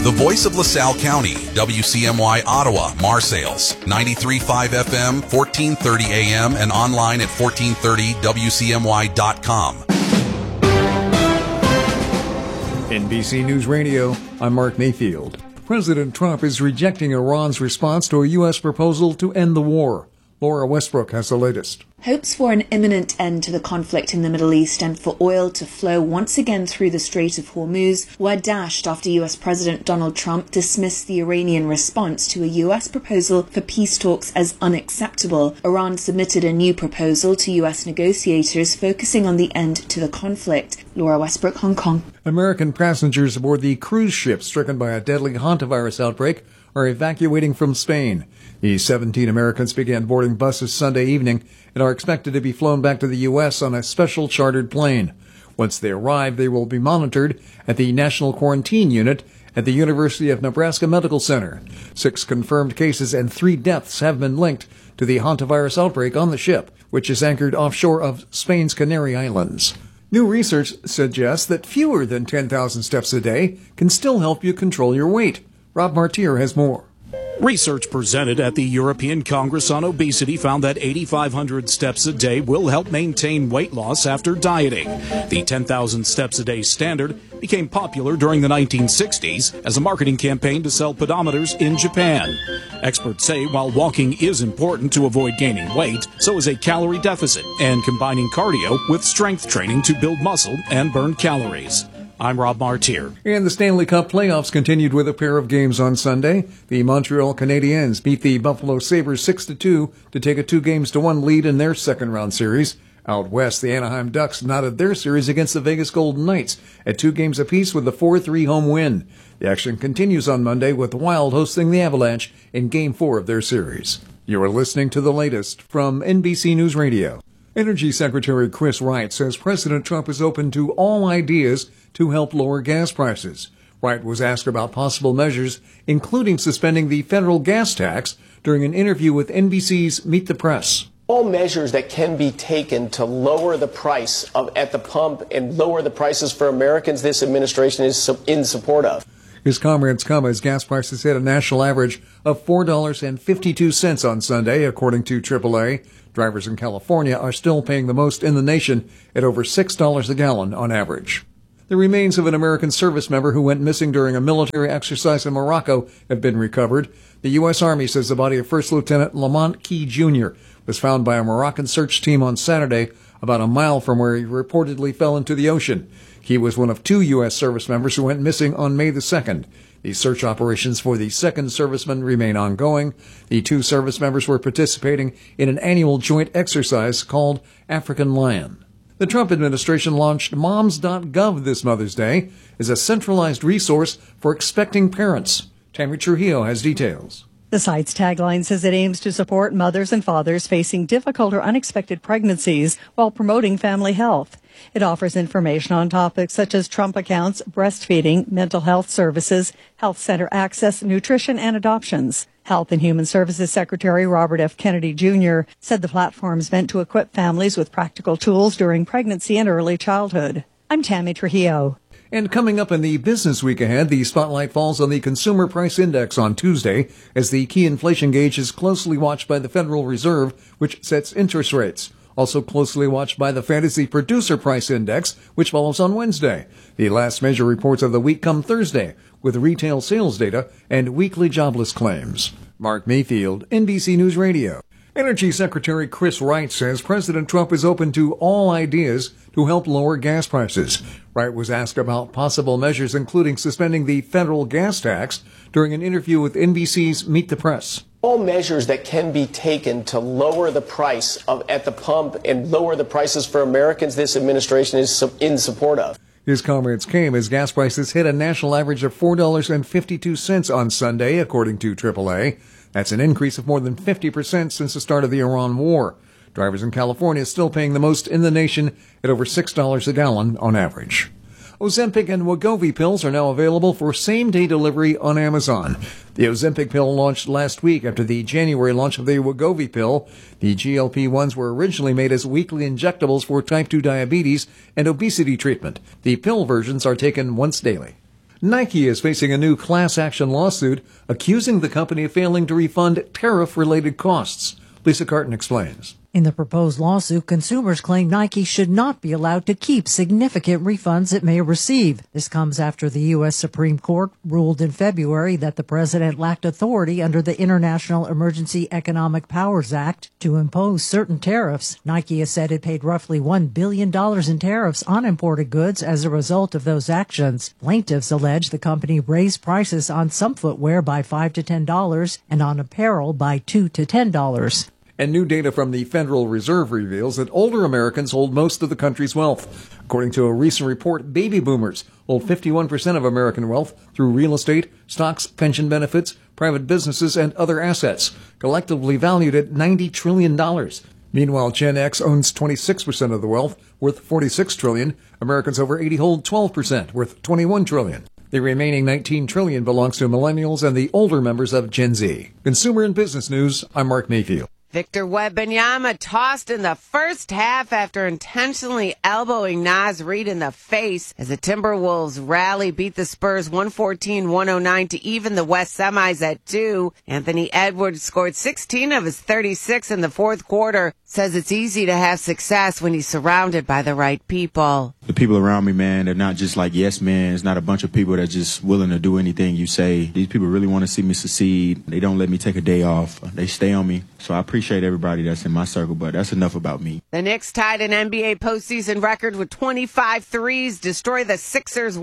The voice of LaSalle County, WCMY Ottawa, Marseilles, 93.5 FM, 1430 AM, and online at 1430wcmy.com. NBC News Radio, I'm Mark Mayfield. President Trump is rejecting Iran's response to a U.S. proposal to end the war. Laura Westbrook has the latest. Hopes for an imminent end to the conflict in the Middle East and for oil to flow once again through the Strait of Hormuz were dashed after U.S. President Donald Trump dismissed the Iranian response to a U.S. proposal for peace talks as unacceptable. Iran submitted a new proposal to U.S. negotiators focusing on the end to the conflict. Laura Westbrook, Hong Kong. American passengers aboard the cruise ship stricken by a deadly hantavirus outbreak are evacuating from Spain. The 17 Americans began boarding buses Sunday evening and are expected to be flown back to the U.S. on a special chartered plane. Once they arrive, they will be monitored at the National Quarantine Unit at the University of Nebraska Medical Center. 6 confirmed cases and 3 deaths have been linked to the hantavirus outbreak on the ship, which is anchored offshore of Spain's Canary Islands. New research suggests that fewer than 10,000 steps a day can still help you control your weight. Rob Martier has more. Research presented at the European Congress on Obesity found that 8,500 steps a day will help maintain weight loss after dieting. The 10,000 steps a day standard became popular during the 1960s as a marketing campaign to sell pedometers in Japan. Experts say while walking is important to avoid gaining weight, so is a calorie deficit and combining cardio with strength training to build muscle and burn calories. I'm Rob Martier. And the Stanley Cup playoffs continued with a pair of games on Sunday. The Montreal Canadiens beat the Buffalo Sabres 6-2 to take a 2-1 lead in their second-round series. Out west, the Anaheim Ducks knotted their series against the Vegas Golden Knights at 2 games apiece with a 4-3 home win. The action continues on Monday with the Wild hosting the Avalanche in Game 4 of their series. You are listening to the latest from NBC News Radio. Energy Secretary Chris Wright says President Trump is open to all ideas to help lower gas prices. Wright was asked about possible measures, including suspending the federal gas tax, during an interview with NBC's Meet the Press. All measures that can be taken to lower the price at the pump and lower the prices for Americans, this administration is in support of. His comments come as gas prices hit a national average of $4.52 on Sunday, according to AAA. Drivers in California are still paying the most in the nation at over $6 a gallon on average. The remains of an American service member who went missing during a military exercise in Morocco have been recovered. The U.S. Army says the body of First Lieutenant Lamont Key Jr. was found by a Moroccan search team on Saturday, about a mile from where he reportedly fell into the ocean. He was one of 2 U.S. service members who went missing on May the 2nd. The search operations for the second serviceman remain ongoing. The 2 service members were participating in an annual joint exercise called African Lion. The Trump administration launched Moms.gov this Mother's Day as a centralized resource for expecting parents. Tammy Trujillo has details. The site's tagline says it aims to support mothers and fathers facing difficult or unexpected pregnancies while promoting family health. It offers information on topics such as Trump accounts, breastfeeding, mental health services, health center access, nutrition, and adoptions. Health and Human Services Secretary Robert F. Kennedy Jr. said the platform is meant to equip families with practical tools during pregnancy and early childhood. I'm Tammy Trujillo. And coming up in the business week ahead, the spotlight falls on the Consumer Price Index on Tuesday as the key inflation gauge is closely watched by the Federal Reserve, which sets interest rates. Also closely watched by the Fantasy Producer Price Index, which follows on Wednesday. The last major reports of the week come Thursday, with retail sales data and weekly jobless claims. Mark Mayfield, NBC News Radio. Energy Secretary Chris Wright says President Trump is open to all ideas to help lower gas prices. Wright was asked about possible measures, including suspending the federal gas tax, during an interview with NBC's Meet the Press. All measures that can be taken to lower the price at the pump and lower the prices for Americans, this administration is in support of. His comments came as gas prices hit a national average of $4.52 on Sunday, according to AAA. That's an increase of more than 50% since the start of the Iran war. Drivers in California are still paying the most in the nation at over $6 a gallon on average. Ozempic and Wegovy pills are now available for same-day delivery on Amazon. The Ozempic pill launched last week after the January launch of the Wegovy pill. The GLP-1s were originally made as weekly injectables for type 2 diabetes and obesity treatment. The pill versions are taken once daily. Nike is facing a new class action lawsuit accusing the company of failing to refund tariff-related costs. Lisa Carton explains. In the proposed lawsuit, consumers claim Nike should not be allowed to keep significant refunds it may receive. This comes after the U.S. Supreme Court ruled in February that the president lacked authority under the International Emergency Economic Powers Act to impose certain tariffs. Nike has said it paid roughly $1 billion in tariffs on imported goods as a result of those actions. Plaintiffs allege the company raised prices on some footwear by $5 to $10 and on apparel by $2 to $10. And new data from the Federal Reserve reveals that older Americans hold most of the country's wealth. According to a recent report, baby boomers hold 51% of American wealth through real estate, stocks, pension benefits, private businesses, and other assets, collectively valued at $90 trillion. Meanwhile, Gen X owns 26% of the wealth, worth $46 trillion. Americans over 80 hold 12%, worth $21 trillion. The remaining $19 trillion belongs to millennials and the older members of Gen Z. Consumer and Business News, I'm Mark Mayfield. Victor Wembanyama tossed in the first half after intentionally elbowing Naz Reid in the face as the Timberwolves rally beat the Spurs 114-109 to even the West semis at 2. Anthony Edwards scored 16 of his 36 in the fourth quarter. Says it's easy to have success when he's surrounded by the right people. The people around me, man, they're not just like yes men. It's not a bunch of people that are just willing to do anything you say. These people really want to see me succeed. They don't let me take a day off. They stay on me. So I appreciate everybody that's in my circle, but that's enough about me. The Knicks tied an NBA postseason record with 25 threes, destroy the Sixers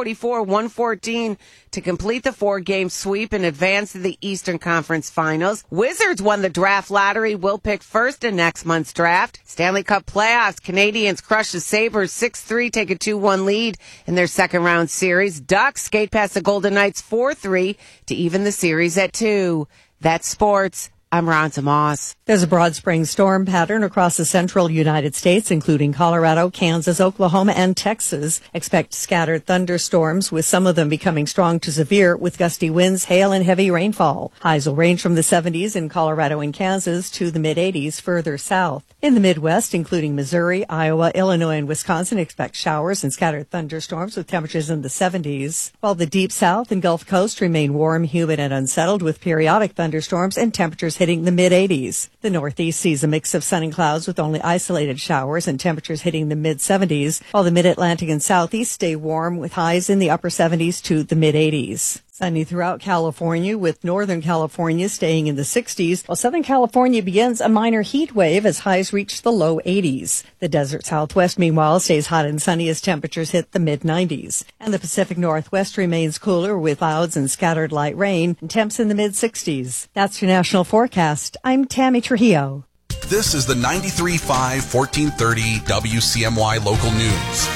144-114 to complete the 4-game sweep and advance to the Eastern Conference Finals. Wizards won the draft lottery, will pick first in next month's draft. Stanley Cup playoffs, Canadians crush the Sabres 6-3, take a 2-1 lead in their second round series. Ducks skate past the Golden Knights 4-3 to even the series at 2. That's sports. I'm Ron Moss. There's a broad spring storm pattern across the central United States, including Colorado, Kansas, Oklahoma, and Texas. Expect scattered thunderstorms, with some of them becoming strong to severe, with gusty winds, hail, and heavy rainfall. Highs will range from the 70s in Colorado and Kansas to the mid-80s further south. In the Midwest, including Missouri, Iowa, Illinois, and Wisconsin, expect showers and scattered thunderstorms with temperatures in the 70s, while the deep south and Gulf Coast remain warm, humid, and unsettled with periodic thunderstorms and temperatures hitting the mid-80s. The Northeast sees a mix of sun and clouds with only isolated showers and temperatures hitting the mid-70s, while the Mid-Atlantic and Southeast stay warm with highs in the upper 70s to the mid-80s. Sunny throughout California, with Northern California staying in the 60s, while Southern California begins a minor heat wave as highs reach the low 80s. The desert Southwest, meanwhile, stays hot and sunny as temperatures hit the mid-90s. And the Pacific Northwest remains cooler with clouds and scattered light rain and temps in the mid-60s. That's your national forecast. I'm Tammy Trujillo. This is the 93.5 1430 WCMY local news.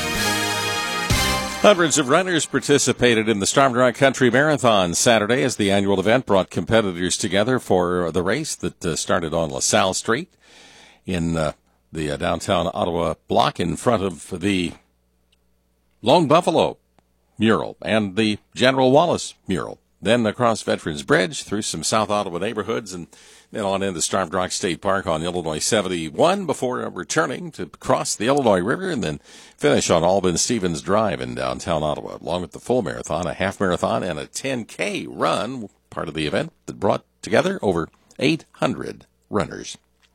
Hundreds of runners participated in the Starved Rock Country Marathon Saturday as the annual event brought competitors together for the race that started on LaSalle Street in the downtown Ottawa block in front of the Lone Buffalo mural and the General Wallace mural. Then across Veterans Bridge through some South Ottawa neighborhoods and then on into Starved Rock State Park on Illinois 71 before returning to cross the Illinois River and then finish on Alban Stevens Drive in downtown Ottawa, along with the full marathon, a half marathon, and a 10K run, part of the event that brought together over 800 runners.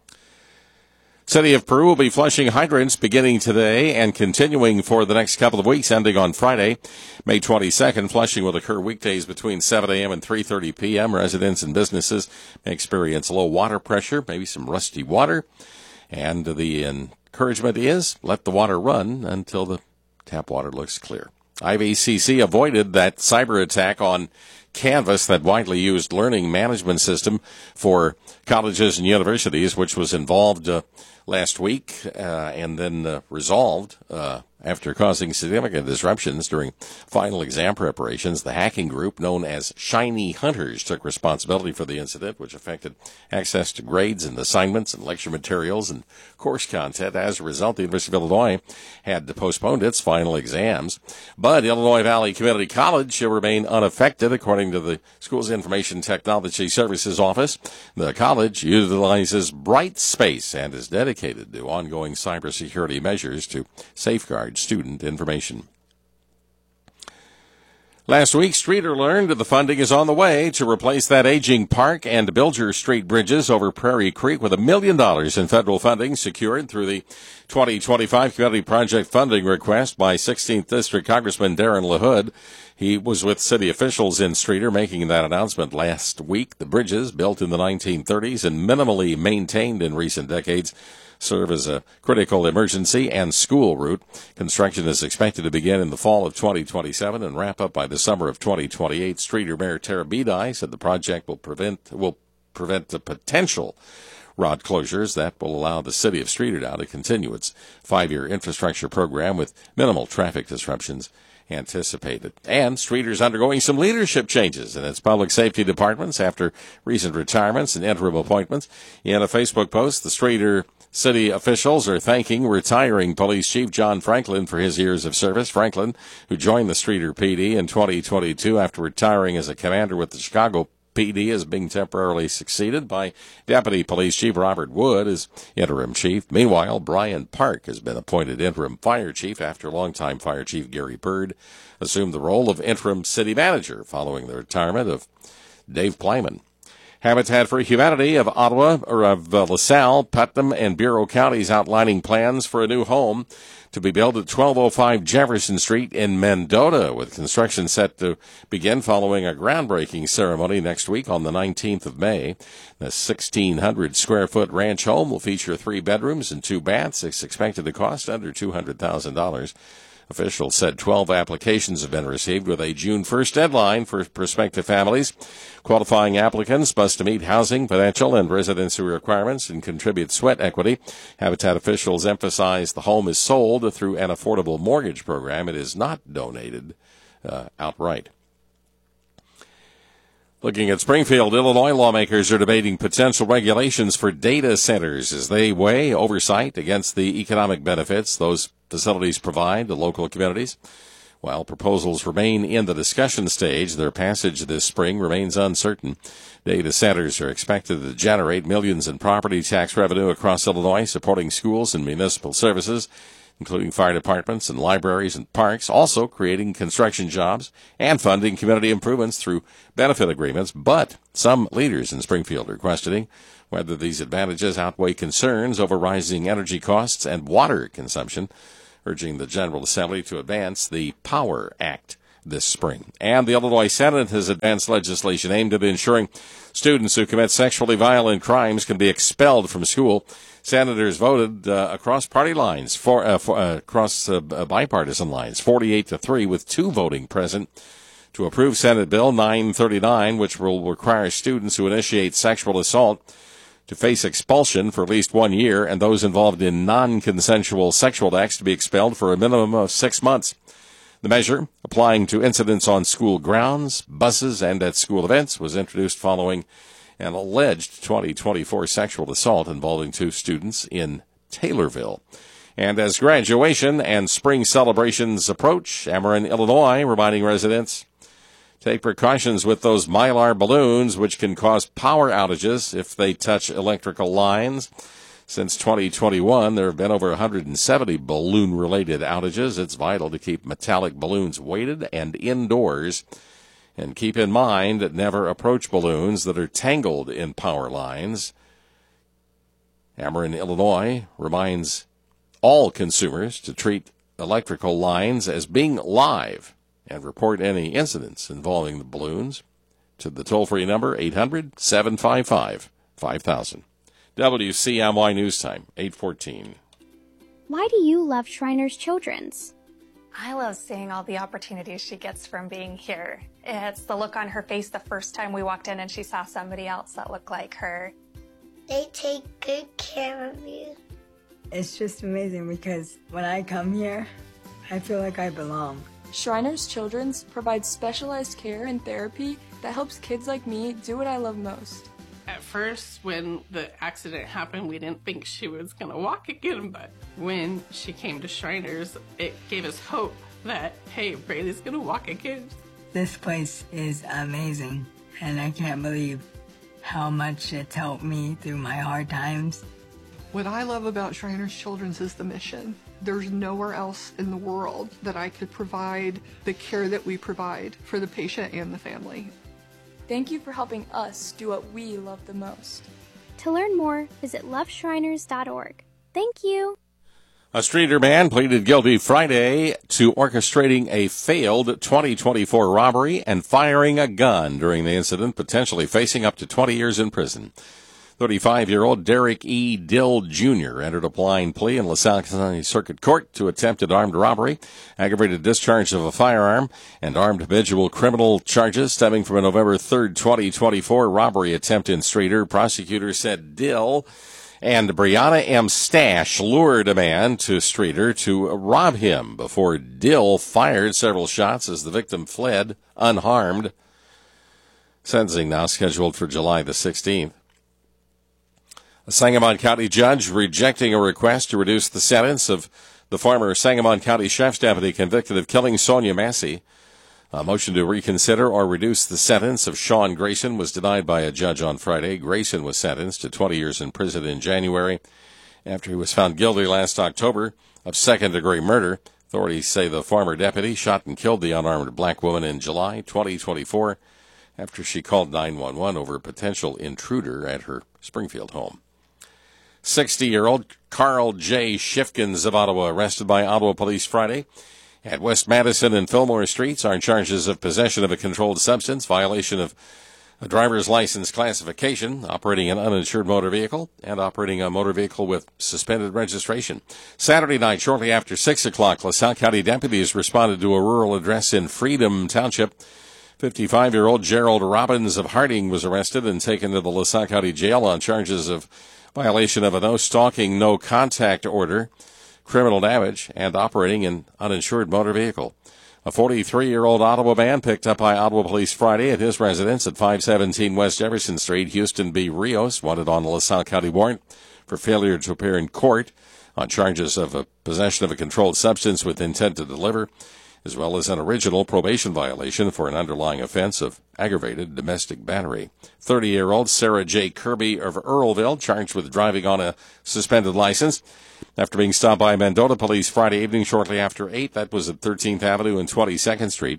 City of Peru will be flushing hydrants beginning today and continuing for the next couple of weeks, ending on Friday, May 22nd. Flushing will occur weekdays between 7 a.m. and 3:30 p.m. Residents and businesses may experience low water pressure, maybe some rusty water, and the encouragement is let the water run until the tap water looks clear. IVCC avoided that cyber attack on Canvas, that widely used learning management system for colleges and universities, which was involved last week and then resolved after causing significant disruptions during final exam preparations. The hacking group known as Shiny Hunters took responsibility for the incident, which affected access to grades and assignments and lecture materials and course content. As a result, the University of Illinois had postponed its final exams. But Illinois Valley Community College will remain unaffected, according to the school's Information Technology Services Office. The college utilizes Brightspace and is dedicated to ongoing cybersecurity measures to safeguard student information. Last week, Streeter learned the funding is on the way to replace that aging park and Bilger Street bridges over Prairie Creek with $1 million in federal funding secured through the 2025 Community Project funding request by 16th District Congressman Darren LaHood. He was with city officials in Streeter making that announcement last week. The bridges, built in the 1930s and minimally maintained in recent decades, serve as a critical emergency and school route. Construction is expected to begin in the fall of 2027 and wrap up by the summer of 2028. Streeter Mayor Tara Bedai said the project will prevent the potential road closures that will allow the city of Streeter now to continue its 5-year infrastructure program with minimal traffic disruptions anticipated. And Streeter's undergoing some leadership changes in its public safety departments after recent retirements and interim appointments. In a Facebook post, the Streeter city officials are thanking retiring Police Chief John Franklin for his years of service. Franklin, who joined the Streeter PD in 2022 after retiring as a commander with the Chicago PD, is being temporarily succeeded by Deputy Police Chief Robert Wood as interim chief. Meanwhile, Brian Park has been appointed interim fire chief after longtime fire chief Gary Bird assumed the role of interim city manager following the retirement of Dave Plyman. Habitat for Humanity of Ottawa, or of LaSalle, Putnam, and Bureau counties outlining plans for a new home to be built at 1205 Jefferson Street in Mendota, with construction set to begin following a groundbreaking ceremony next week on the 19th of May. The 1,600-square-foot ranch home will feature 3 bedrooms and 2 baths. It's expected to cost under $200,000. Officials said 12 applications have been received with a June 1st deadline for prospective families. Qualifying applicants must meet housing, financial, and residency requirements and contribute sweat equity. Habitat officials emphasize the home is sold through an affordable mortgage program. It is not donated outright. Looking at Springfield, Illinois lawmakers are debating potential regulations for data centers as they weigh oversight against the economic benefits those facilities provide to local communities. While proposals remain in the discussion stage, their passage this spring remains uncertain. Data centers are expected to generate millions in property tax revenue across Illinois, supporting schools and municipal services, including fire departments and libraries and parks, also creating construction jobs and funding community improvements through benefit agreements. But some leaders in Springfield are questioning whether these advantages outweigh concerns over rising energy costs and water consumption, urging the General Assembly to advance the Power Act this spring. And the Illinois Senate has advanced legislation aimed at ensuring students who commit sexually violent crimes can be expelled from school. Senators voted across party lines, across bipartisan lines, 48-3, with 2 voting present, to approve Senate Bill 939, which will require students who initiate sexual assault to face expulsion for at least 1 year, and those involved in non-consensual sexual acts to be expelled for a minimum of 6 months. The measure, applying to incidents on school grounds, buses, and at school events, was introduced following an alleged 2024 sexual assault involving 2 students in Taylorville. And as graduation and spring celebrations approach, Ameren, Illinois, reminding residents, take precautions with those Mylar balloons, which can cause power outages if they touch electrical lines. Since 2021, there have been over 170 balloon-related outages. It's vital to keep metallic balloons weighted and indoors. And keep in mind, never approach balloons that are tangled in power lines. Ameren, Illinois, reminds all consumers to treat electrical lines as being live and report any incidents involving the balloons to the toll-free number 800-755-5000. WCMY News Time, 8:14. Why do you love Shriners Children's? I love seeing all the opportunities she gets from being here. It's the look on her face the first time we walked in and she saw somebody else that looked like her. They take good care of you. It's just amazing because when I come here, I feel like I belong. Shriners Children's provides specialized care and therapy that helps kids like me do what I love most. At first, when the accident happened, we didn't think she was going to walk again, but when she came to Shriners, it gave us hope that, hey, Braylee's going to walk again. This place is amazing, and I can't believe how much it's helped me through my hard times. What I love about Shriners Children's is the mission. There's nowhere else in the world that I could provide the care that we provide for the patient and the family. Thank you for helping us do what we love the most. To learn more, visit loveshriners.org. Thank you. A Streator man pleaded guilty Friday to orchestrating a failed 2024 robbery and firing a gun during the incident, potentially facing up to 20 years in prison. 35-year-old Derek E. Dill Jr. entered a blind plea in LaSalle County Circuit Court to attempted armed robbery, aggravated discharge of a firearm, and armed habitual criminal charges stemming from a November 3rd, 2024 robbery attempt in Streator. Prosecutors said Dill and Brianna M. Stash lured a man to Streator to rob him before Dill fired several shots as the victim fled unharmed. Sentencing now scheduled for July the 16th. A Sangamon County judge rejecting a request to reduce the sentence of the former Sangamon County Sheriff's deputy convicted of killing Sonia Massey. A motion to reconsider or reduce the sentence of Sean Grayson was denied by a judge on Friday. Grayson was sentenced to 20 years in prison in January after he was found guilty last October of second-degree murder. Authorities say the former deputy shot and killed the unarmed black woman in July 2024 after she called 911 over a potential intruder at her Springfield home. 60-year-old Carl J. Shifkins of Ottawa arrested by Ottawa police Friday at West Madison and Fillmore Streets on charges of possession of a controlled substance, violation of a driver's license classification, operating an uninsured motor vehicle, and operating a motor vehicle with suspended registration. Saturday night, shortly after 6 o'clock, LaSalle County deputies responded to a rural address in Freedom Township. 55-year-old Gerald Robbins of Harding was arrested and taken to the LaSalle County Jail on charges of violation of a no-stalking, no-contact order, criminal damage, and operating an uninsured motor vehicle. A 43-year-old Ottawa man picked up by Ottawa police Friday at his residence at 517 West Jefferson Street. Houston B. Rios wanted on a LaSalle County warrant for failure to appear in court on charges of possession of a controlled substance with intent to deliver, as well as an original probation violation for an underlying offense of aggravated domestic battery. 30-year-old Sarah J. Kirby of Earlville charged with driving on a suspended license after being stopped by Mendota police Friday evening shortly after 8. That was at 13th Avenue and 22nd Street.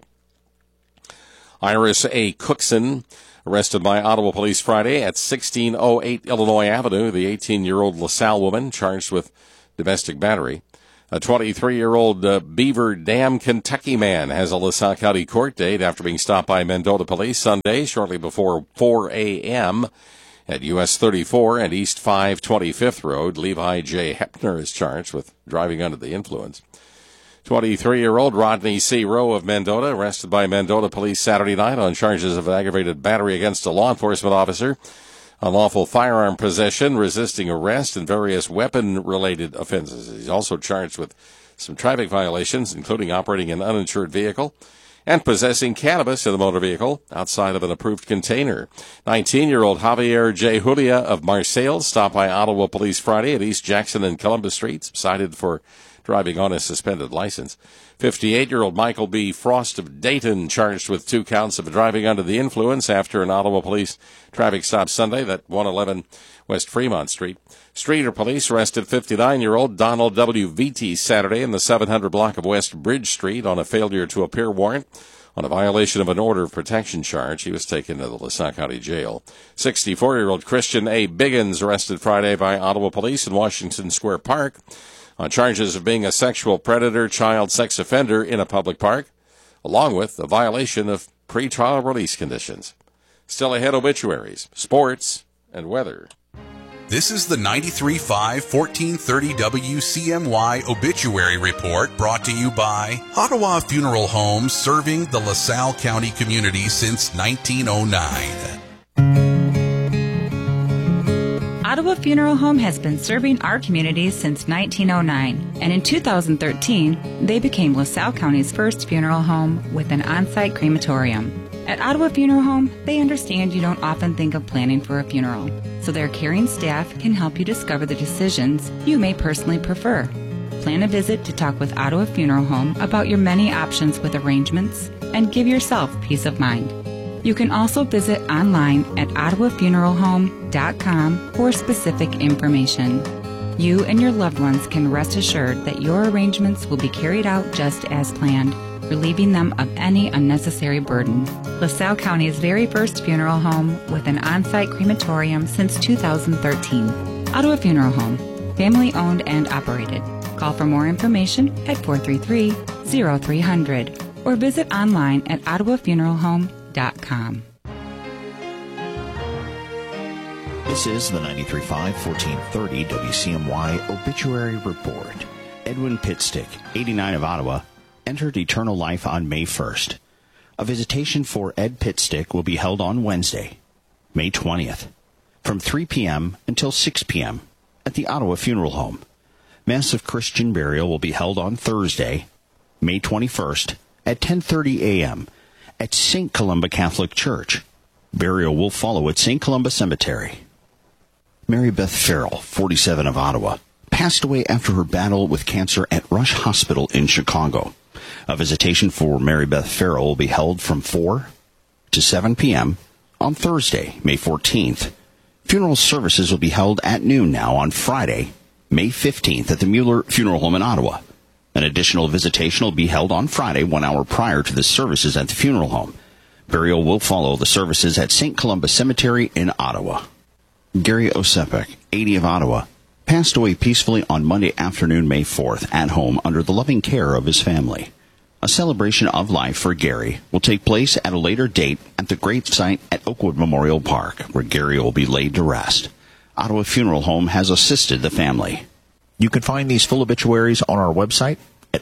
Iris A. Cookson arrested by Ottawa police Friday at 1608 Illinois Avenue. The 18-year-old LaSalle woman charged with domestic battery. A 23-year-old Beaver Dam, Kentucky man has a LaSalle County court date after being stopped by Mendota police Sunday shortly before 4 a.m. at US 34 and East 525th Road. Levi J. Hepner is charged with driving under the influence. 23-year-old Rodney C. Rowe of Mendota arrested by Mendota police Saturday night on charges of aggravated battery against a law enforcement officer, unlawful firearm possession, resisting arrest, and various weapon-related offenses. He's also charged with some traffic violations, including operating an uninsured vehicle and possessing cannabis in a motor vehicle outside of an approved container. 19-year-old Javier J. Julia of Marseilles stopped by Ottawa police Friday at East Jackson and Columbus Streets, cited for driving on a suspended license. 58-year-old Michael B. Frost of Dayton charged with 2 counts of driving under the influence after an Ottawa police traffic stop Sunday at 111 West Fremont Street. Streator police arrested 59-year-old Donald W. Vitti Saturday in the 700 block of West Bridge Street on a failure to appear warrant on a violation of an order of protection charge. He was taken to the LaSalle County Jail. 64-year-old Christian A. Biggins arrested Friday by Ottawa police in Washington Square Park on charges of being a sexual predator, child sex offender in a public park, along with a violation of pretrial release conditions. Still ahead, obituaries, sports, and weather. This is the 93.5 1430 WCMY Obituary Report, brought to you by Ottawa Funeral Homes, serving the LaSalle County community since 1909. Ottawa Funeral Home has been serving our community since 1909, and in 2013, they became LaSalle County's first funeral home with an on-site crematorium. At Ottawa Funeral Home, they understand you don't often think of planning for a funeral, so their caring staff can help you discover the decisions you may personally prefer. Plan a visit to talk with Ottawa Funeral Home about your many options with arrangements and give yourself peace of mind. You can also visit online at ottawafuneralhome.com for specific information. You and your loved ones can rest assured that your arrangements will be carried out just as planned, relieving them of any unnecessary burden. LaSalle County's very first funeral home with an on-site crematorium since 2013. Ottawa Funeral Home, family owned and operated. Call for more information at 433-0300 or visit online at ottawafuneralhome.com. This is the 93.5 1430 WCMY Obituary Report. Edwin Pitstick, 89 of Ottawa, entered eternal life on May 1st. A visitation for Ed Pitstick will be held on Wednesday, May 20th, from 3 p.m. until 6 p.m. at the Ottawa Funeral Home. Mass of Christian burial will be held on Thursday, May 21st, at 10:30 a.m. at St. Columba Catholic Church. Burial will follow at St. Columba Cemetery. Mary Beth Farrell, 47 of Ottawa, passed away after her battle with cancer at Rush Hospital in Chicago. A visitation for Mary Beth Farrell will be held from 4 to 7 p.m. on Thursday, May 14th. Funeral services will be held at noon now on Friday, May 15th at the Mueller Funeral Home in Ottawa. An additional visitation will be held on Friday, 1 hour prior to the services at the funeral home. Burial will follow the services at St. Columba Cemetery in Ottawa. Gary Osepek, 80 of Ottawa, passed away peacefully on Monday afternoon, May 4th, at home under the loving care of his family. A celebration of life for Gary will take place at a later date at the grave site at Oakwood Memorial Park, where Gary will be laid to rest. Ottawa Funeral Home has assisted the family. You can find these full obituaries on our website at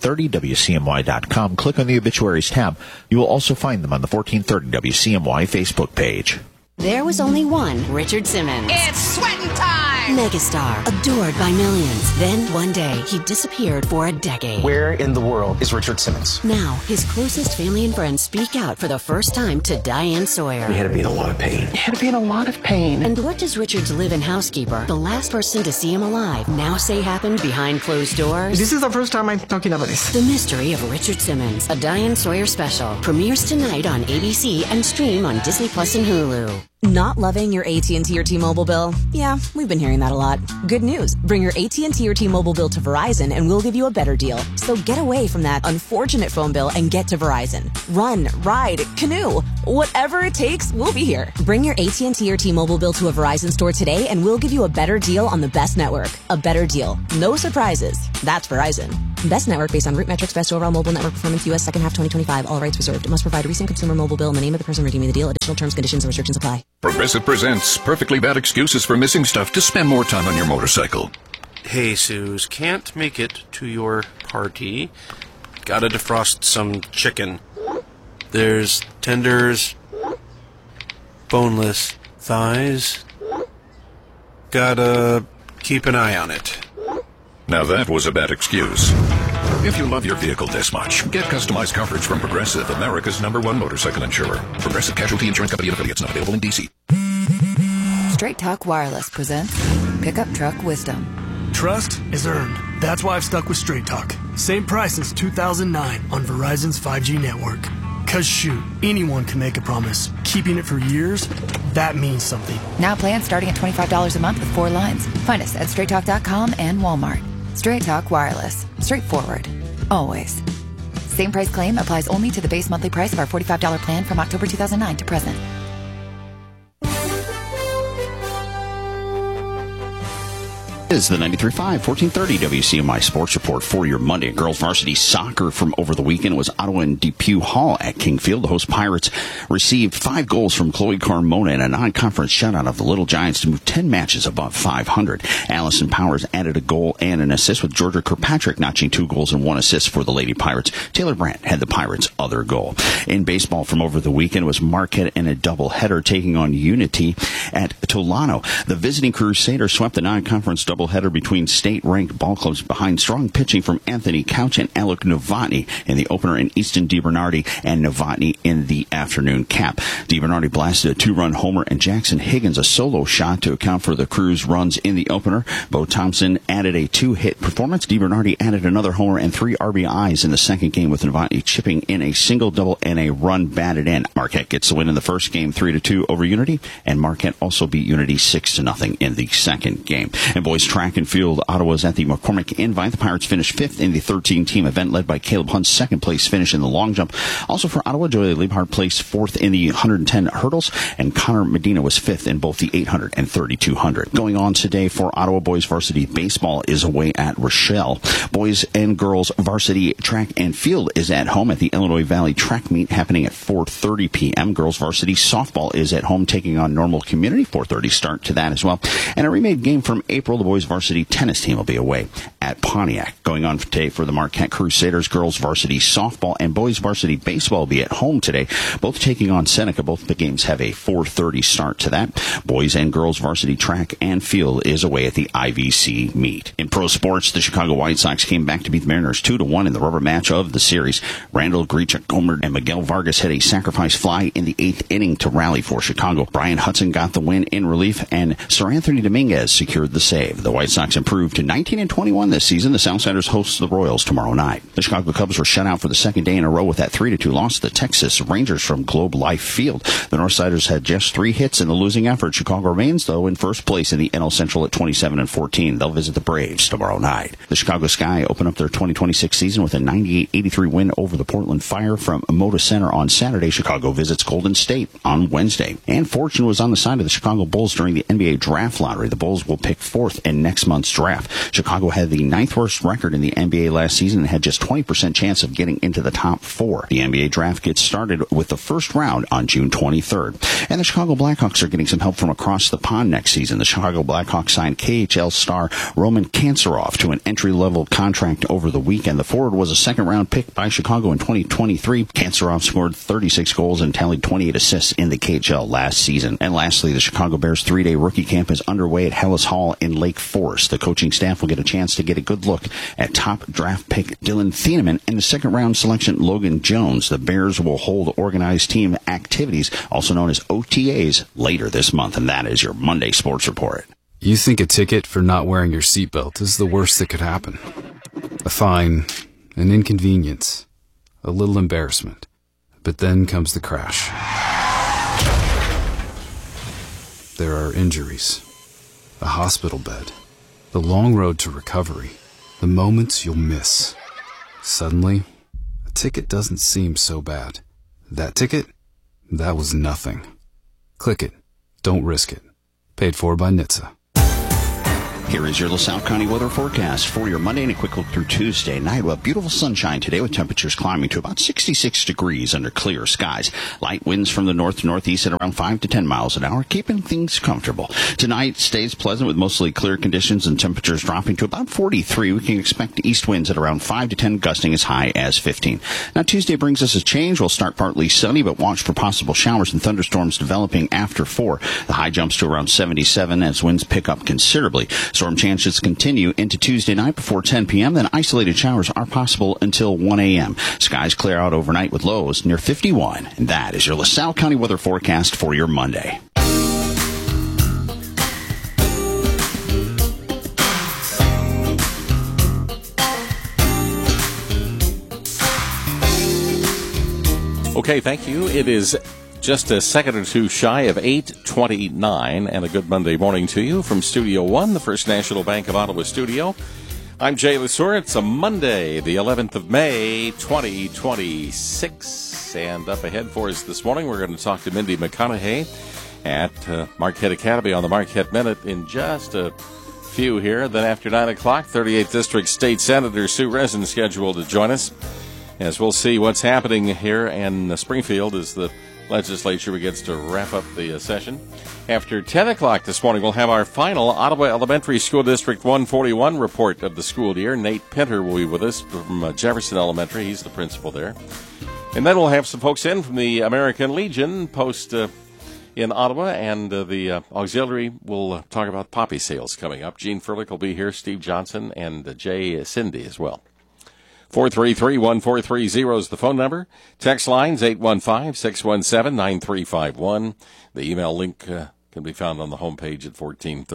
1430WCMY.com. Click on the Obituaries tab. You will also find them on the 1430 WCMY Facebook page. There was only one Richard Simmons. It's sweating time! Megastar, adored by millions. Then, one day, he disappeared for a decade. Where in the world is Richard Simmons? Now, his closest family and friends speak out for the first time to Diane Sawyer. He had to be in a lot of pain. He had to be in a lot of pain. And what does Richard's live-in housekeeper, the last person to see him alive, now say happened behind closed doors? This is the first time I'm talking about this. The Mystery of Richard Simmons, a Diane Sawyer special, premieres tonight on ABC and stream on Disney Plus and Hulu. Not loving your AT&T or T-Mobile bill? Yeah, we've been hearing that a lot. Good news. Bring your AT&T or T-Mobile bill to Verizon and we'll give you a better deal. So get away from that unfortunate phone bill and get to Verizon. Run, ride, canoe. Whatever it takes, we'll be here. Bring your AT&T or T-Mobile bill to a Verizon store today and we'll give you a better deal on the best network. A better deal. No surprises. That's Verizon. Best network based on root metrics, best overall mobile network performance, U.S. second half 2025. All rights reserved. It must provide a recent consumer mobile bill in the name of the person redeeming the deal. Additional terms, conditions, and restrictions apply. Progressive presents perfectly bad excuses for missing stuff to spend more time on your motorcycle. Hey, Suze, can't make it to your party. Gotta defrost some chicken. There's tenders, boneless thighs. Gotta keep an eye on it. Now that was a bad excuse. If you love your vehicle this much, get customized coverage from Progressive, America's #1 motorcycle insurer. Progressive Casualty Insurance Company and affiliates, not available in D.C. Straight Talk Wireless presents Pickup Truck Wisdom. Trust is earned. That's why I've stuck with Straight Talk. Same price since 2009 on Verizon's 5G network. Cause shoot, anyone can make a promise. Keeping it for years, that means something. Now plans starting at $25 a month with 4 lines. Find us at straighttalk.com and Walmart. Straight Talk Wireless. Straightforward. Always. Same price claim applies only to the base monthly price of our $45 plan from October 2009 to present. Is the 93.5 1430 WCMI Sports Report for your Monday. Girls varsity soccer from over the weekend was Ottawa and Depew Hall at Kingfield. The host Pirates received 5 goals from Chloe Carmona in a non-conference shutout of the Little Giants to move 10 matches above 500. Allison Powers added a goal and an assist, with Georgia Kirkpatrick notching 2 goals and 1 assist for the Lady Pirates. Taylor Brandt had the Pirates' other goal. In baseball from over the weekend was Marquette in a doubleheader taking on Unity at Tolano. The visiting Crusaders swept the non-conference doubleheader between state-ranked ball clubs behind strong pitching from Anthony Couch and Alec Novotny in the opener, and Easton DiBernardi and Novotny in the afternoon cap. DiBernardi blasted a 2-run homer and Jackson Higgins a solo shot to account for the Crews' runs in the opener. Bo Thompson added a 2-hit performance. DiBernardi added another homer and 3 RBIs in the second game, with Novotny chipping in a single double and a run batted in. Marquette gets the win in the first game 3-2 over Unity, and Marquette also beat Unity 6-0 in the second game. And boys track and field. Ottawa's at the McCormick Invite. The Pirates finished 5th in the 13-team event, led by Caleb Hunt's second-place finish in the long jump. Also for Ottawa, Joey Liebhardt placed 4th in the 110 hurdles, and Connor Medina was 5th in both the 800 and 3200. Going on today for Ottawa boys varsity baseball is away at Rochelle. Boys and girls varsity track and field is at home at the Illinois Valley Track Meet, happening at 4:30 p.m. Girls varsity softball is at home, taking on Normal Community. 4:30 start to that as well. And a remade game from April, the boys varsity tennis team will be away at Pontiac. Going on today for the Marquette Crusaders, girls varsity softball and boys varsity baseball will be at home today, both taking on Seneca. Both the games have a 4:30 start to that. Boys and girls varsity track and field is away at the IVC meet. In pro sports, the Chicago White Sox came back to beat the Mariners 2-1 in the rubber match of the series. Randall Grichuk, Gomer, and Miguel Vargas had a sacrifice fly in the 8th inning to rally for Chicago. Brian Hudson got the win in relief, and Sir Anthony Dominguez secured the save. The White Sox improved to 19-21 this season. The Southsiders host the Royals tomorrow night. The Chicago Cubs were shut out for the second day in a row with that 3-2 loss to the Texas Rangers from Globe Life Field. The Northsiders had just 3 hits in the losing effort. Chicago remains, though, in first place in the NL Central at 27-14. They'll visit the Braves tomorrow night. The Chicago Sky open up their 2026 season with a 98-83 win over the Portland Fire from Moda Center on Saturday. Chicago visits Golden State on Wednesday. And fortune was on the side of the Chicago Bulls during the NBA draft lottery. The Bulls will pick 4th in next month's draft. Chicago had the 9th worst record in the NBA last season and had just 20% chance of getting into the top 4. The NBA draft gets started with the first round on June 23rd. And the Chicago Blackhawks are getting some help from across the pond next season. The Chicago Blackhawks signed KHL star Roman Kanserov to an entry-level contract over the weekend. The forward was a second-round pick by Chicago in 2023. Kanserov scored 36 goals and tallied 28 assists in the KHL last season. And lastly, the Chicago Bears 3-day rookie camp is underway at Hellas Hall in Lake Forest. The coaching staff will get a chance to get a good look at top draft pick Dylan Thieneman and the second-round selection Logan Jones. The Bears will hold organized team activities, also known as OTAs, later this month. And that is your Monday Sports Report. You think a ticket for not wearing your seatbelt is the worst that could happen. A fine, an inconvenience, a little embarrassment. But then comes the crash. There are injuries, a hospital bed, the long road to recovery, the moments you'll miss. Suddenly, a ticket doesn't seem so bad. That ticket? That was nothing. Click it. Don't risk it. Paid for by NHTSA. Here is your LaSalle County weather forecast for your Monday and a quick look through Tuesday night. Well, beautiful sunshine today with temperatures climbing to about 66 degrees under clear skies. Light winds from the north to northeast at around 5 to 10 miles an hour, keeping things comfortable. Tonight stays pleasant with mostly clear conditions and temperatures dropping to about 43. We can expect east winds at around 5 to 10, gusting as high as 15. Now, Tuesday brings us a change. We'll start partly sunny, but watch for possible showers and thunderstorms developing after 4. The high jumps to around 77 as winds pick up considerably. Storm chances continue into Tuesday night before 10 p.m. Then isolated showers are possible until 1 a.m. Skies clear out overnight with lows near 51. And that is your LaSalle County weather forecast for your Monday. Okay, thank you. It is just a second or two shy of 8:29, and a good Monday morning to you from Studio 1, the First National Bank of Ottawa studio. I'm Jay Lesueur. It's a Monday, the 11th of May, 2026. And up ahead for us this morning, we're going to talk to Mindy McConaughey at Marquette Academy on the Marquette Minute in just a few here. Then after 9 o'clock, 38th District State Senator Sue Rezin scheduled to join us, as we'll see what's happening here in Springfield as the legislature begins to wrap up the session. After 10 o'clock this morning, we'll have our final Ottawa Elementary School District 141 report of the school year. Nate Pinter will be with us from Jefferson Elementary. He's the principal there. And then we'll have some folks in from the American Legion Post in Ottawa, and the auxiliary will talk about poppy sales coming up. Gene Furlick will be here, Steve Johnson, and Jay Cindy as well. 433-1430 is the phone number. Text lines 815-617-9351. The email link can be found on the homepage at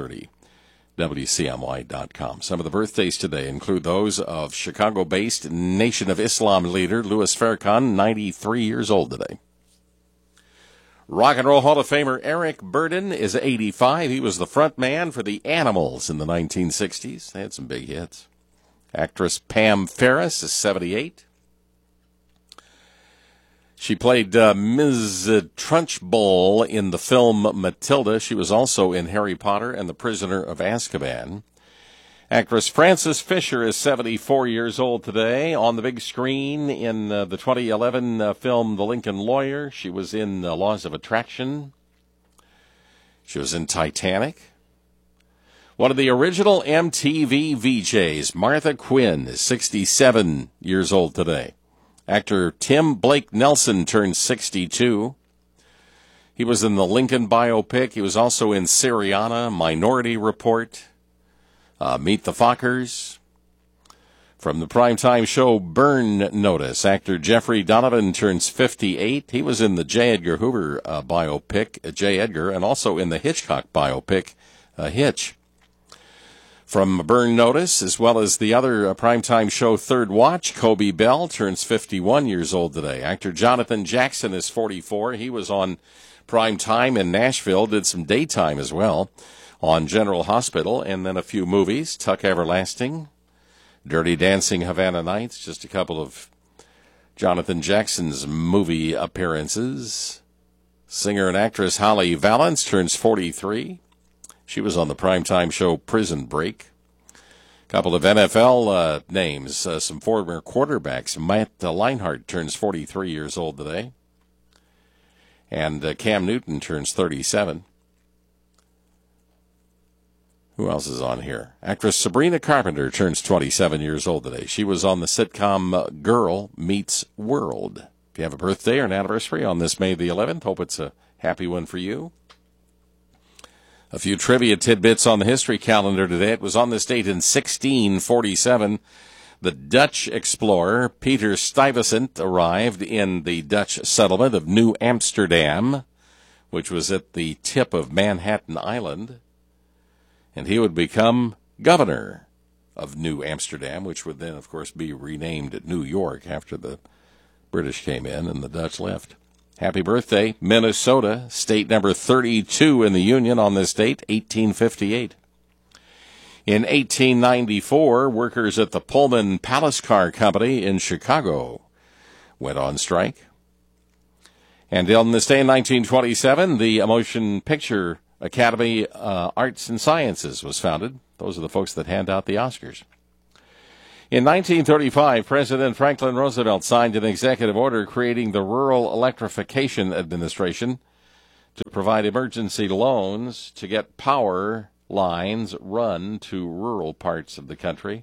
1430WCMY.com. Some of the birthdays today include those of Chicago-based Nation of Islam leader Louis Farrakhan, 93 years old today. Rock and Roll Hall of Famer Eric Burdon is 85. He was the front man for the Animals in the 1960s. They had some big hits. Actress Pam Ferris is 78. She played Ms. Trunchbull in the film Matilda. She was also in Harry Potter and the Prisoner of Azkaban. Actress Frances Fisher is 74 years old today. On the big screen in the 2011 film The Lincoln Lawyer. She was in Laws of Attraction. She was in Titanic. One of the original MTV VJs, Martha Quinn, is 67 years old today. Actor Tim Blake Nelson turned 62. He was in the Lincoln biopic. He was also in Syriana, Minority Report, Meet the Fockers. From the primetime show Burn Notice, actor Jeffrey Donovan turns 58. He was in the J. Edgar Hoover biopic, J. Edgar, and also in the Hitchcock biopic, Hitch. From Burn Notice, as well as the other primetime show Third Watch, Kobe Bell turns 51 years old today. Actor Jonathan Jackson is 44. He was on primetime in Nashville, did some daytime as well on General Hospital, and then a few movies, Tuck Everlasting, Dirty Dancing, Havana Nights, just a couple of Jonathan Jackson's movie appearances. Singer and actress Holly Valance turns 43. She was on the primetime show Prison Break. A couple of NFL names, some former quarterbacks. Matt Leinart turns 43 years old today. And Cam Newton turns 37. Who else is on here? Actress Sabrina Carpenter turns 27 years old today. She was on the sitcom Girl Meets World. If you have a birthday or an anniversary on this May the 11th, hope it's a happy one for you. A few trivia tidbits on the history calendar today. It was on this date in 1647. The Dutch explorer Peter Stuyvesant arrived in the Dutch settlement of New Amsterdam, which was at the tip of Manhattan Island. And he would become governor of New Amsterdam, which would then, of course, be renamed New York after the British came in and the Dutch left. Happy birthday, Minnesota, state number 32 in the Union on this date, 1858. In 1894, workers at the Pullman Palace Car Company in Chicago went on strike. And on this day in 1927, the Motion Picture Academy Arts and Sciences was founded. Those are the folks that hand out the Oscars. In 1935, President Franklin Roosevelt signed an executive order creating the Rural Electrification Administration to provide emergency loans to get power lines run to rural parts of the country.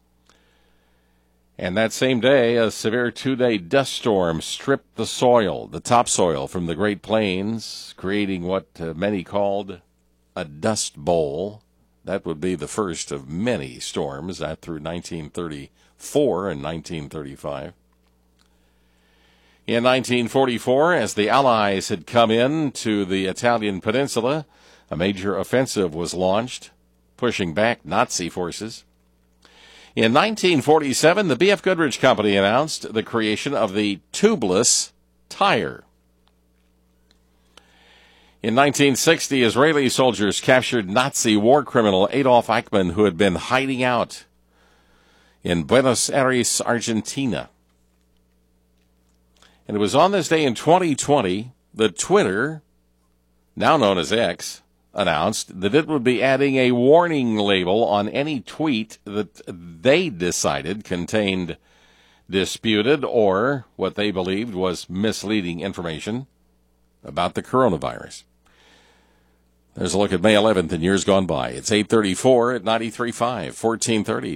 And that same day, a severe two-day dust storm stripped the topsoil from the Great Plains, creating what many called a dust bowl. That would be the first of many storms through 1934 and 1935. In 1944, as the Allies had come in to the Italian peninsula, a major offensive was launched, pushing back Nazi forces. In 1947, the B.F. Goodrich Company announced the creation of the tubeless tire. In 1960, Israeli soldiers captured Nazi war criminal Adolf Eichmann, who had been hiding out in Buenos Aires, Argentina. And it was on this day in 2020 that Twitter, now known as X, announced that it would be adding a warning label on any tweet that they decided contained disputed or what they believed was misleading information about the coronavirus. There's a look at May 11th and years gone by. It's 8:34 at 93.5, 1430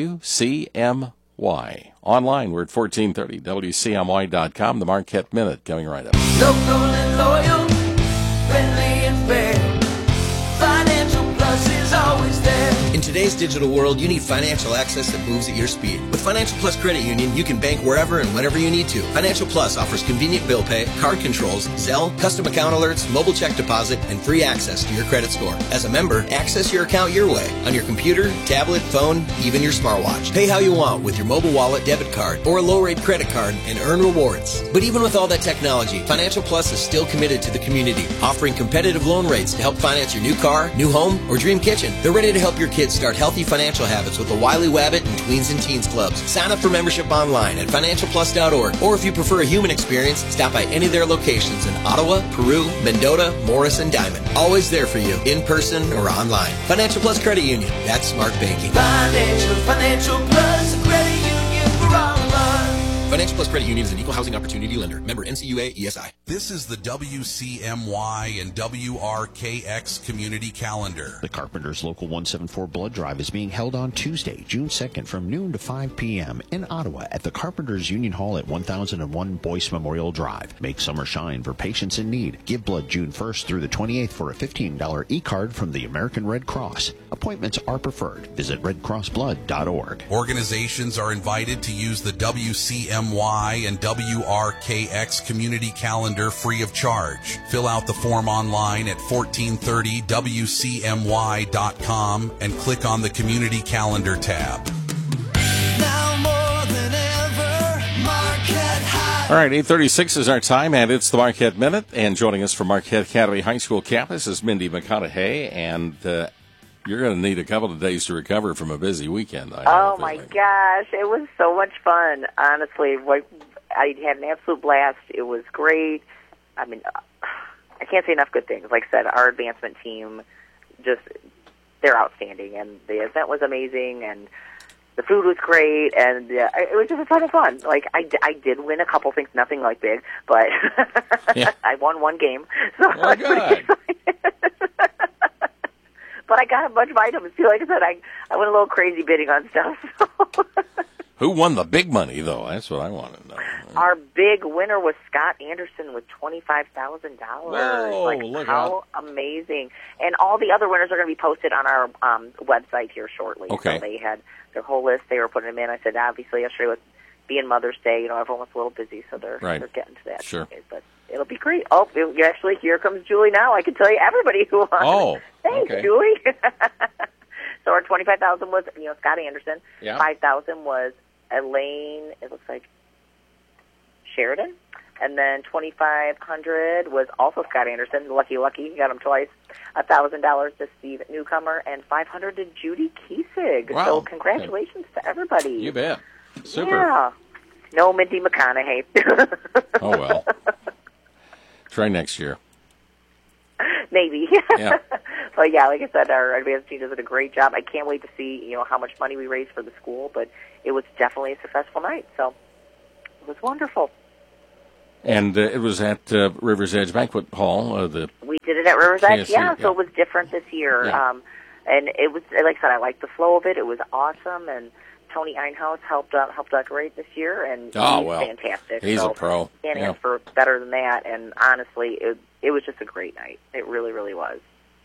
WCMY. Online, we're at 1430 WCMY.com. The Marquette Minute coming right up. Local and loyal, friendly and fair. Financial Plus is always there. today's digital world, you need financial access that moves at your speed. With Financial Plus Credit Union, you can bank wherever and whenever you need to. Financial Plus offers convenient bill pay, card controls, Zelle, custom account alerts, mobile check deposit, and free access to your credit score. As a member, access your account your way, on your computer, tablet, phone, even your smartwatch. Pay how you want with your mobile wallet, debit card, or a low-rate credit card and earn rewards. But even with all that technology, Financial Plus is still committed to the community, offering competitive loan rates to help finance your new car, new home, or dream kitchen. They're ready to help your kids start healthy financial habits with the Wiley Wabbit and Tweens and Teens Clubs. Sign up for membership online at financialplus.org, or if you prefer a human experience, stop by any of their locations in Ottawa, Peru, Mendota, Morris, and Diamond. Always there for you, in person or online. Financial Plus Credit Union. That's smart banking. Financial Plus Credit Union for all of us. Financial Plus Credit Union is an equal housing opportunity lender. Member NCUA ESI. This is the WCMY and WRKX community calendar. The Carpenters Local 174 Blood Drive is being held on Tuesday, June 2nd from noon to 5 p.m. in Ottawa at the Carpenters Union Hall at 1001 Boyce Memorial Drive. Make summer shine for patients in need. Give blood June 1st through the 28th for a $15 e-card from the American Red Cross. Appointments are preferred. Visit redcrossblood.org. Organizations are invited to use the WCMY and WRKX community calendar free of charge. Fill out the form online at 1430WCMY.com and click on the community calendar tab. Now more than ever, Marquette High. All right, 8:36 is our time, and it's the Marquette Minute. And joining us from Marquette Academy High School campus is Mindy McConaughey, and you're going to need a couple of days to recover from a busy weekend. Oh, my gosh. It was so much fun. Honestly, I had an absolute blast. It was great. I mean, I can't say enough good things. Like I said, our advancement team, they're outstanding. And the event was amazing, and the food was great, and it was just a ton of fun. Like, I did win a couple things, nothing like big, but I won one game. So oh, good. But I got a bunch of items too. Like I said, I went a little crazy bidding on stuff. Who won the big money, though? That's what I want to know. Our big winner was Scott Anderson with $25,000. Whoa, look how amazing! And all the other winners are going to be posted on our website here shortly. Okay. So they had their whole list. They were putting them in. I said, obviously, yesterday with being Mother's Day, everyone was a little busy, so they're getting to that. Sure. But it'll be great. Oh, actually, here comes Julie now. I can tell you everybody who won. Oh, thanks, okay. Julie. So our $25,000 was, Scott Anderson. Yeah. $5,000 was Elaine, it looks like Sheridan. And then $2,500 was also Scott Anderson. Lucky, got him twice. $1,000 to Steve Newcomer, and $500 to Judy Kiesig. Wow. So congratulations to everybody. You bet. Super. Yeah. No Mindy McConaughey. Oh, well. Try next year. Maybe. Yeah. But yeah, like I said, our advanced team does a great job. I can't wait to see, how much money we raise for the school, but it was definitely a successful night. So it was wonderful. And it was at River's Edge Banquet Hall. We did it at River's Edge, yeah. So it was different this year. Yeah. And it was, like I said, I liked the flow of it. It was awesome, and Tony Einhaus helped decorate this year, and he's fantastic. He's a pro. Can't ask for better than that. And honestly, it was just a great night. It really, really was.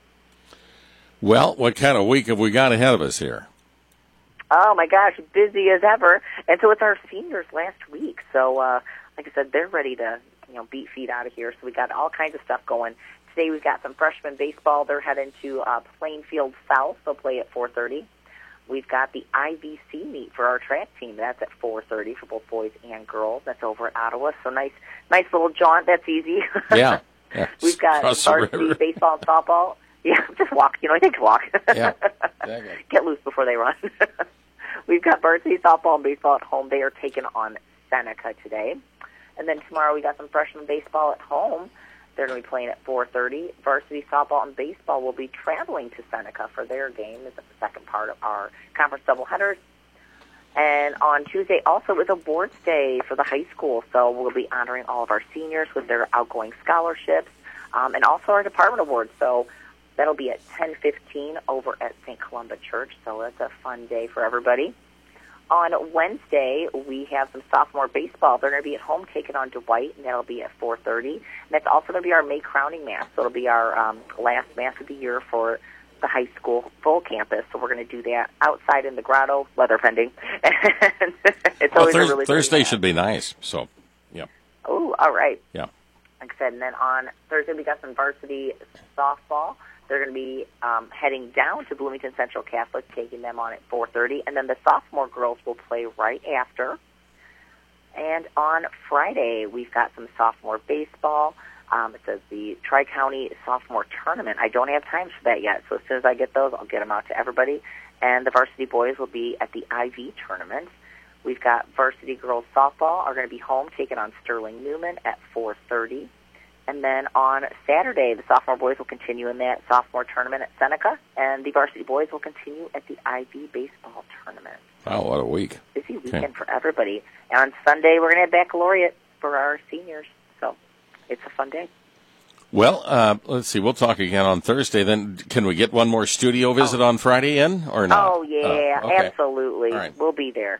Well, what kind of week have we got ahead of us here? Oh my gosh, busy as ever. And so it's our seniors last week. So, like I said, they're ready to, beat feet out of here. So we got all kinds of stuff going. Today we've got some freshman baseball. They're heading to Plainfield South. They'll play at 4:30. We've got the IVC meet for our track team. That's at 4:30 for both boys and girls. That's over at Ottawa. So nice little jaunt. That's easy. Yeah. We've got varsity baseball and softball. Yeah, just walk. I think walk. Yeah. Exactly. Get loose before they run. We've got varsity softball and baseball at home. They are taking on Seneca today. And then tomorrow we got some freshman baseball at home. They're going to be playing at 4:30. Varsity softball and baseball will be traveling to Seneca for their game. It's the second part of our conference doubleheaders. And on Tuesday also is awards day for the high school, so we'll be honoring all of our seniors with their outgoing scholarships and also our department awards. So that'll be at 10:15 over at St. Columba Church, so that's a fun day for everybody. On Wednesday, we have some sophomore baseball. They're going to be at home taking on Dwight, and that'll be at 4:30. And that's also going to be our May crowning mass. So it'll be our last mass of the year for the high school full campus, so we're going to do that outside in the grotto, weather pending. And it's always a really Thursday should be nice. So, yeah. Oh, all right. Yeah. Like I said, and then on Thursday we got some varsity softball. They're going to be heading down to Bloomington Central Catholic, taking them on at 4:30, and then the sophomore girls will play right after. And on Friday we've got some sophomore baseball. It says the Tri-County Sophomore Tournament. I don't have times for that yet, so as soon as I get those, I'll get them out to everybody. And the varsity boys will be at the IV tournament. We've got varsity girls softball are going to be home, taking on Sterling Newman at 4:30. And then on Saturday, the sophomore boys will continue in that sophomore tournament at Seneca, and the varsity boys will continue at the IV baseball tournament. Wow, what a week. Busy weekend for everybody. And on Sunday, we're going to have baccalaureate for our seniors. So it's a fun day. Well, let's see. We'll talk again on Thursday. Then, can we get one more studio visit on Friday in, or not? Oh, yeah, okay. Absolutely. All right. We'll be there.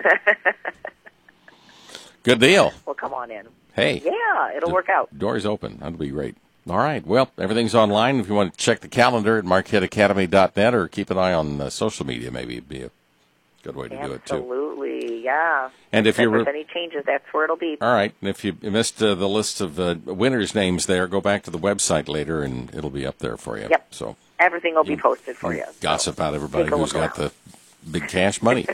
Good deal. Well, come on in. Hey. Yeah, it'll work out. Doors open. That'll be great. All right. Well, everything's online. If you want to check the calendar at marquetteacademy.net or keep an eye on social media, maybe it'd be a good way to do it, too. Absolutely, yeah. And if there's any changes, that's where it'll be. All right. And if you missed the list of winners' names there, go back to the website later, and it'll be up there for you. Yep. So everything will be posted for you. Gossip about everybody who's got the big cash money.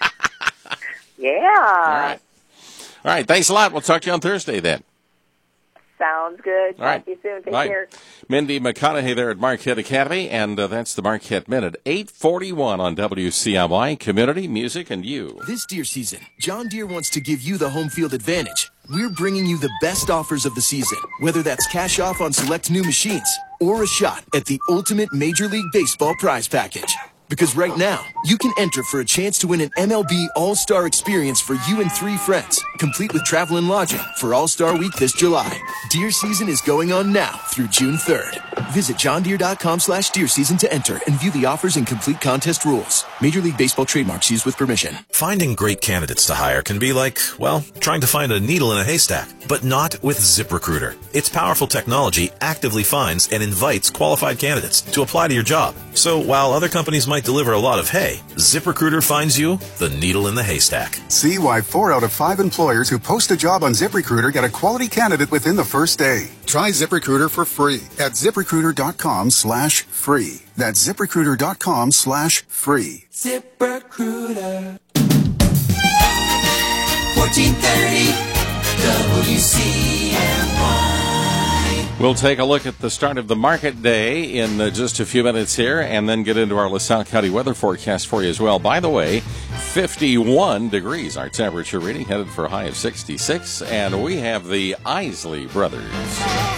Yeah. All right. Thanks a lot. We'll talk to you on Thursday then. Sounds good. All right. Talk to you soon. Take Bye. care. Mindy McConaughey there at Marquette Academy, and that's the Marquette Minute. 8:41 on WCMY, Community, Music, and You. This deer season, John Deere wants to give you the home field advantage. We're bringing you the best offers of the season, whether that's cash off on select new machines or a shot at the ultimate Major League Baseball prize package. Because right now, you can enter for a chance to win an MLB All-Star experience for you and 3 friends, complete with travel and lodging for All-Star Week this July. Deer season is going on now through June 3rd. Visit johndeere.com/deer season to enter and view the offers and complete contest rules. Major League Baseball trademarks used with permission. Finding great candidates to hire can be like, well, trying to find a needle in a haystack, but not with ZipRecruiter. Its powerful technology actively finds and invites qualified candidates to apply to your job. So while other companies might deliver a lot of hay, ZipRecruiter finds you the needle in the haystack. See why 4 out of 5 employers who post a job on ZipRecruiter get a quality candidate within the first day. Try ZipRecruiter for free at ZipRecruiter.com/free. That's ZipRecruiter.com/free. ZipRecruiter. 1430 WCMY. We'll take a look at the start of the market day in just a few minutes here, and then get into our LaSalle County weather forecast for you as well. By the way, 51 degrees our temperature reading, headed for a high of 66, and we have the Isley Brothers.